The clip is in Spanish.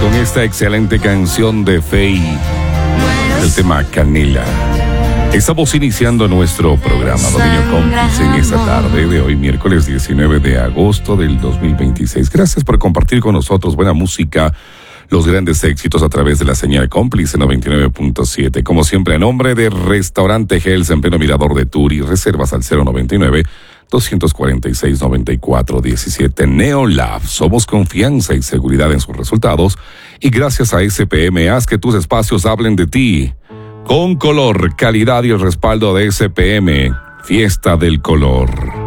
con esta excelente canción de Feid, el tema Canela. Estamos iniciando nuestro programa Dominio Cómplice en esta tarde de hoy, miércoles 19 de agosto del 2026. Gracias por compartir con nosotros buena música, los grandes éxitos a través de la señal Cómplice 99.7. Como siempre, a nombre de Restaurante Hell's en pleno Mirador de Turi, reservas al 099-246-9417. Neolab, somos confianza y seguridad en sus resultados. Y gracias a SPM, haz que tus espacios hablen de ti. Con color, calidad y el respaldo de SPM, Fiesta del Color.